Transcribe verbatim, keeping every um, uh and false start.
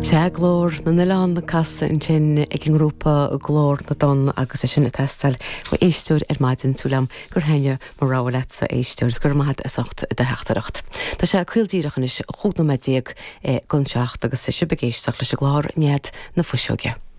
Se glór na nilán na casa in sin ag an grúpa glór na don agus sin na testal go éistúr ar maidin túlam gur heine mar rálet sa éistúr gur maid is ocht de hechtaracht. Tá sé cuildíirechan is chuúd na medíag gunseach agus sa sibegéisteach leis a glár nead na fuisiúge.